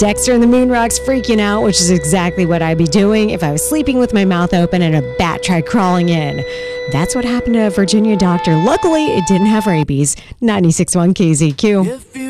Dexter and the Moon Rocks freaking out, which is exactly what I'd be doing if I was sleeping with my mouth open and a bat tried crawling in. That's what happened to a Virginia doctor. Luckily, it didn't have rabies. 96.1 KZQ.